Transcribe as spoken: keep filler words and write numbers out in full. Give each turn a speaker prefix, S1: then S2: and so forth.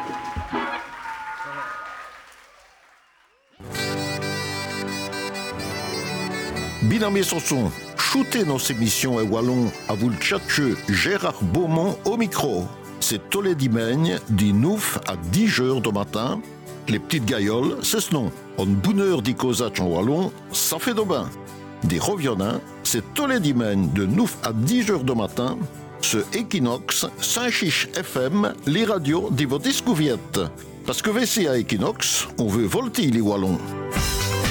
S1: Binamé Sanson, shootez nos émissions et wallon à vous le tchatcheux Gérard Beaumont au micro. C'est tous les dimanches, de neuf à dix heures du matin. Les petites gailloles, c'est ce nom. En bonne heure d'icosatch en wallon, ça fait de bain. Des reviennants, c'est tous les dimanches de neuf à dix heures du matin. Ce Equinox, Saint-Chiche F M, les radios de vos discouviette. Parce que V C à Equinox, on veut volter les wallons.